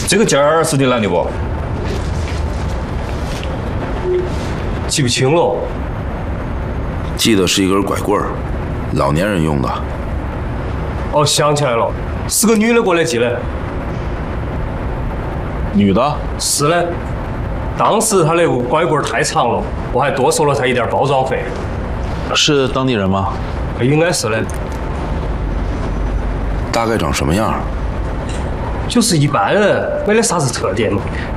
这个件儿是你拿的不？ 记不清了。 记得是一根拐棍儿，老年人用的。 哦，想起来了，是个女的过来寄的。 女的？ 是的，当时她那个拐棍太长了，我还多收了她一点包装费。 是当地人吗？ 应该是的。 大概长什么样？ 就是一般人，没得啥子特点嘛。